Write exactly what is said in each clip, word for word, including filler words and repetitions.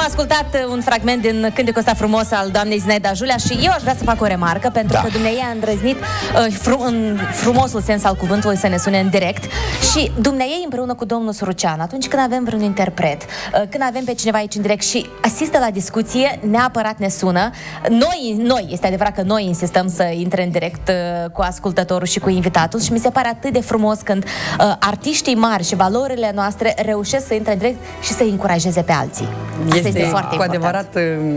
ascultat un fragment din cântecul ăsta frumos al doamnei Zinaida Julea și eu aș vrea să fac o remarcă, pentru Da. că dumneavoastră a îndrăznit uh, frum, în frumosul sens al cuvântului să ne sune în direct și dumneavoastră împreună cu domnul Surucean, atunci când avem vreun interpret, uh, când avem pe cineva aici în direct și asistă la discuție, neapărat ne sună. Noi, noi, este adevărat că noi insistăm să intre în direct uh, cu ascultătorul și cu invitatul și mi se pare atât de frumos când uh, artiștii mari și valorile noastre reușesc să intre în direct și să încurajeze pe alții. Asta este, este foarte cu important. adevărat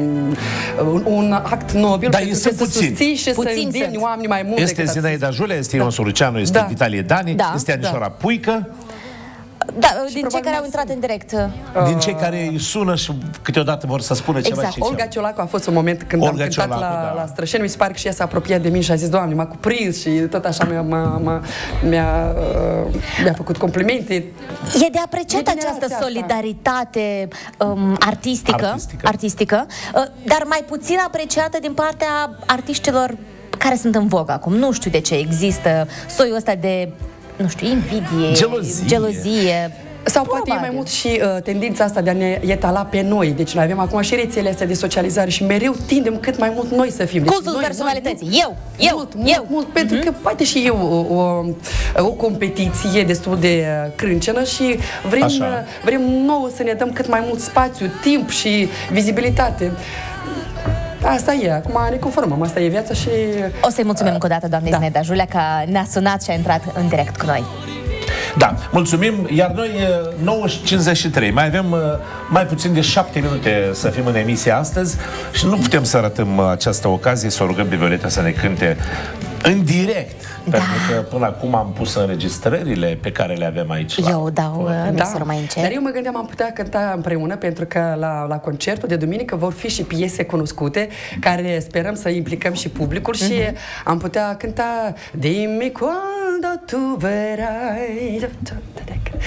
un, un act nobil, Dar pentru este că să puțin. susții și Puțin să îndeamni sunt. oamenii mai mult. Este decât Zinaida Julea, este Ion Suruceanu, este Da. Vitalie Dani, Da. este Anișoara Puică. Da, din cei probabil care au mai intrat în direct. Din cei care îi sună și câteodată vor să spună ceva. Exact. și Olga ceva. Ciolacu a fost un moment când Olga am cântat Ciolacu, la, da. la Strășeni, mi se pare că și ea s-a apropiat de mine și a zis, Doamne, m-a cuprins și tot așa mi-a, m-a, m-a, mi-a, uh, mi-a făcut complimente. E de apreciat E generația această asta. solidaritate um, artistică, Artistică. artistică uh, dar mai puțin apreciată din partea artiștilor care sunt în vogă acum. Nu știu de ce există soiul ăsta de, nu știu, invidie, Gelozie. gelozie. Sau poate e mai Probabil. mult și uh, tendința asta de a ne etala pe noi. Deci noi avem acum și rețele astea de socializare și mereu tindem cât mai mult noi să fim. Deci Cultul noi, personalității. Noi, Eu, eu, mult, eu. Mult, mult, pentru că poate și eu o, o, o competiție destul de uh, crâncenă și vrem, Așa. uh, vrem nouă să ne dăm cât mai mult spațiu, timp și vizibilitate. Asta e, acum ne conformăm, asta e viața și... O să-i mulțumim încă o dată, doamnei Da. Zinaida Julea, că ne-a sunat și a intrat în direct cu noi. Da, mulțumim, iar noi nouă și cincizeci și trei, mai avem uh, mai puțin de șapte minute să fim în emisia astăzi și nu putem să arătăm uh, această ocazie, să o rugăm pe Violeta să ne cânte în direct, Da. pentru că până acum am pus înregistrările pe care le avem aici. la- Eu dau uh, Da, misurul mai încet. dar eu mă gândeam am putea cânta împreună pentru că la, la concertul de duminică vor fi și piese cunoscute care sperăm să implicăm și publicul și am putea cânta Dimmi quando tu verai